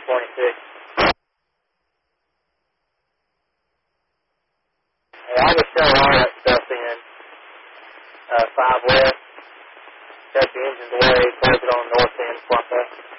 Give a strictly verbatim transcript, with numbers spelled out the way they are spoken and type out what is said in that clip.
twenty-six. Hey, I'll just shut all that stuff in. Uh, five west. Check the engines away, close it on the north end, swap that.